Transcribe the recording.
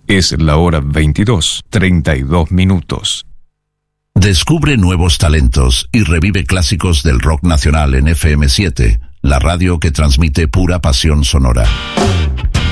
Es la hora 22:32. Descubre nuevos talentos y revive clásicos del rock nacional en FM7, la radio que transmite pura pasión sonora.